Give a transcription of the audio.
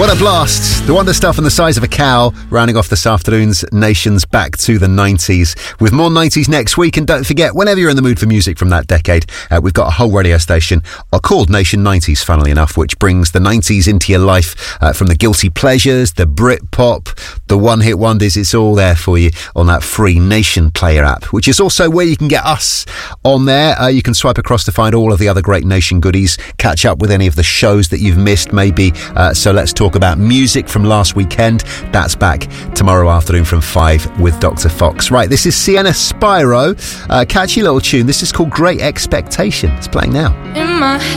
What a blast. The Wonder Stuff and the Size of a Cow, rounding off this afternoon's Nations Back to the 90s. With more 90s next week, and don't forget, whenever you're in the mood for music from that decade, we've got a whole radio station called Nation 90s, funnily enough, which brings the 90s into your life, from the guilty pleasures, the Britpop, the one-hit wonders. It's all there for you on that free Nation Player app, which is also where you can get us on there. You can swipe across to find all of the other great Nation goodies, catch up with any of the shows that you've missed maybe. So let's talk about music from last weekend. That's back tomorrow afternoon from 5 with Dr. Fox. Right, this is Sienna Spyro. Catchy little tune. This is called Great Expectation. It's playing now. In my